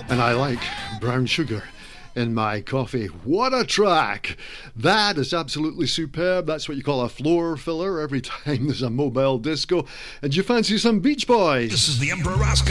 And I like brown sugar in my coffee. What a track! That is absolutely superb. That's what you call a floor filler every time there's a mobile disco. And you fancy some Beach Boys? This is the Emperor Roscoe.